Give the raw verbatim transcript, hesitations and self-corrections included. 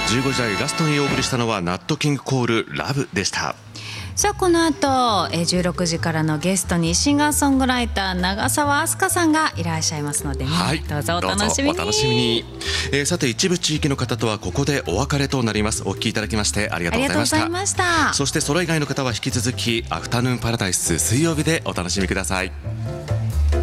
じゅうごじ台ラストにお送りしたのはナットキングコールラブでした。 さあこの後じゅうろくじからのゲストにシンガーソングライター長澤飛鳥さんがいらっしゃいますので、ね、 はい、 どうぞお楽しみに。 お楽しみに。えー、さて一部地域の方とはここでお別れとなります。お聞きいただきましてありがとうございました。ありがとうございました。そしてそれ以外の方は引き続きアフタヌーンパラダイス水曜日でお楽しみください。